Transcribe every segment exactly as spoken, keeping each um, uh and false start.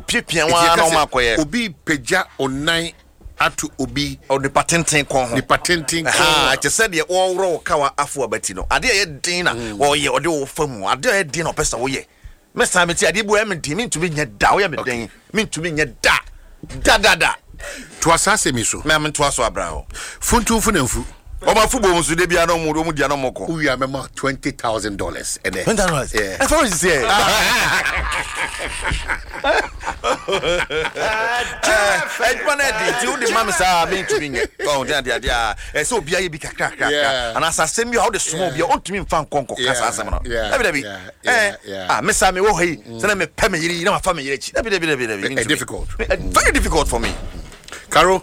piepia wa na ma koye obi peja onan atu obi o de patenten kon ho de patenten kon ha che said ye wo woro ka wa afo abati no ade ye din na wo ye ode wo famu ade ye din no pesa wo ye me sa me ti ade bu e me din me ntumi nya da wo ye me den me ntumi nya da da da da to asase mi so me me to aso abra ho funtu funamfu o ma fubo mu so de bia no mu do mu dia no moko we are mema twenty thousand dollars and twenty thousand dollars yeah I thought you say eh panedi ti o de mama sa me ntumi nya oh dia dia dia eh so bia ye bi kakra kakra ana asasem bi how the small bia o ntumi mfa nkonko kasa asem no dabi dabi eh ah me sa me wo hi se na me pa me yiri na ma fa me yiri chi dabi dabi dabi dabi difficult very difficult for me Caro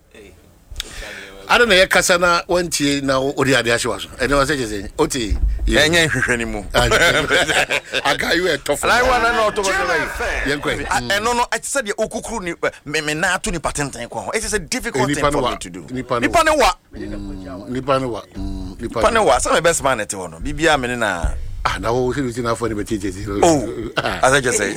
I don't know your kasana wanti na odi ade ahwe so ene wase je say oti enye hwehwe ni mu aga you a tough I want no to go there yenkwe eno no I said the okukuru ni me na ato ni patenten ko it is a difficult thing for me to do nipa ne wa nipa ne wa nipa ne wa some best man ete hono bibia me na ah na wo hiri na for ni beteje zero oh as I just say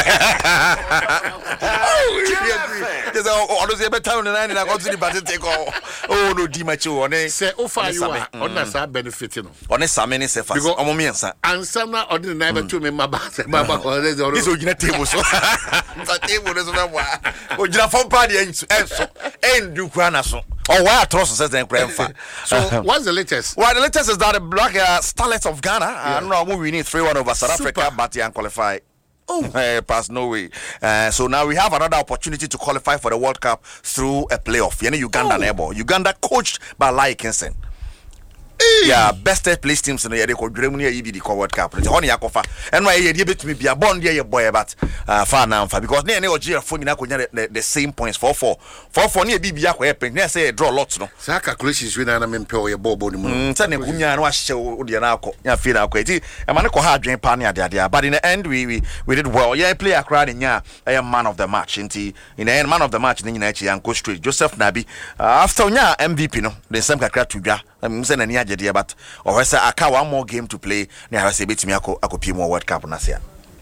there's all those better on the nine na go to the battle take oh no di machi one say o fa you are on na sa benefit no one samene se fa omo miensa ansa na ordinary na be to me maba maba ko this this ogina table so fa table so na wa ogina fon party enso enso endu kwa na so oh why trust says then grandfa so what's the latest well the latest is that the Black uh, Starlets of Ghana I don't know we need three one over South Africa but they qualify. Oh, uh, past Norway. Uh, so now we have another opportunity to qualify for the World Cup through a playoff. You know, Uganda, oh. Neighbor. Uganda coached by Lai Kinson. Yeah, best place teams in the year called Germany E B D World Cup. It's only Yakofa. And why you bit me be a bond here, boy, but uh, far now because near Nigeria for the the same points four four four four near B B Yako happen. Near say draw lots no. Sa calculations when I'm in your bobo. Mm, Sunday Kunya no show Udianako. Ya feel na kweti. E man ko hard drain pan ya dia. But in the end we we, we did well. Yeah, play a crowd in ya. I am man of the match. Inti in the end man of the match ni nyina chi Yanko Street Joseph Nabi. Uh, after nya M V P no. The same kakra to dwa. I'm saying any idea but or say aka one more game to play na I say betimi akọ akọpie more World Cup na say.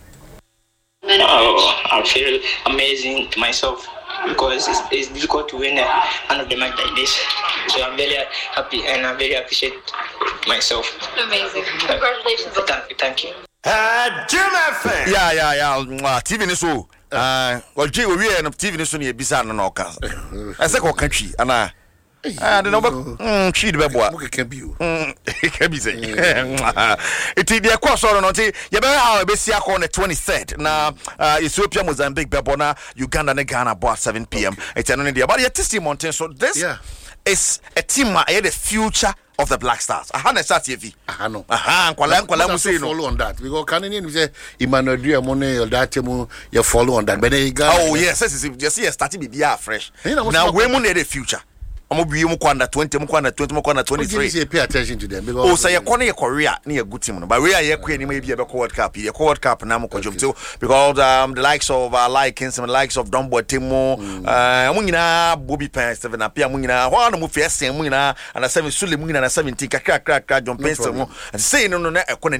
Oh, I feel amazing to myself because it's, it's difficult to win a one of the match like this. So I'm very happy and I very appreciate myself. Amazing. Congratulations. Thank you. Thank you. Uh, Jim F M. Yeah, yeah, yeah. T V ni so. Uh, well, J we we T V ni so ni ebisa no no ka. I say ko country ana. Ah, the number mm she the boy. Mo can be you. Mm, can be say. It the course on no say you better how be see on the twenty-third. Na Ethiopia Mozambique be bona Uganda and Ghana about seven p m. It's on the but your testimony so this yeah. is a team at the future of the Black Stars. Aha na start T V. Aha no. Aha kwala kwala mu say no. Follow on that because Canadian say Emmanuel Duamone that team you follow on that. But they oh yes, yes, yes, yes, starting be fresh. Now we mu the future. I'm be mu kwanda twenty mu kwanda twenty mu kwanda twenty-three. You pay attention to them because oh say you corner your Korea na good team no but we are here kwa ni maybe be World Cup the World Cup na mo kojum too because um the likes of uh, like Kinson the likes of Dombo Timo uh mu nyina Bobby Pen seven apia mu nyina ho na mu fiese mu nyina and seven Sule mu nyina na seventeen kakra kakra John Penson mu say no no na